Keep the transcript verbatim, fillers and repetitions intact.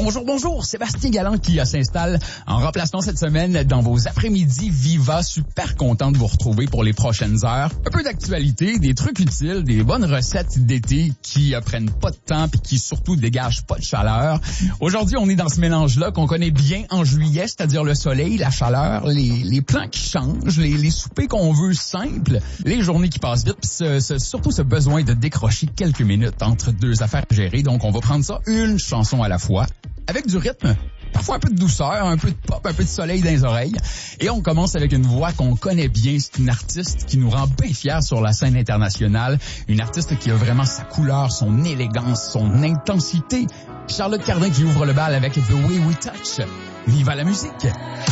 Bonjour, bonjour, Sébastien Galland qui s'installe en remplacement cette semaine dans vos après-midi Viva. Super content de vous retrouver pour les prochaines heures. Un peu d'actualité, des trucs utiles, des bonnes recettes d'été qui euh, prennent pas de temps puis qui surtout dégagent pas de chaleur. Aujourd'hui, on est dans ce mélange-là qu'on connaît bien en juillet, c'est-à-dire le soleil, la chaleur, les, les plans qui changent, les, les soupers qu'on veut simples, les journées qui passent vite, puis ce, ce, surtout ce besoin de décrocher quelques minutes entre deux affaires à gérer. Donc, on va prendre ça une chanson à la fois, avec du rythme, parfois un peu de douceur, un peu de pop, un peu de soleil dans les oreilles. Et on commence avec une voix qu'on connaît bien. C'est une artiste qui nous rend bien fiers sur la scène internationale. Une artiste qui a vraiment sa couleur, son élégance, son intensité. Charlotte Cardin qui ouvre le bal avec The Way We Touch. Viva la musique!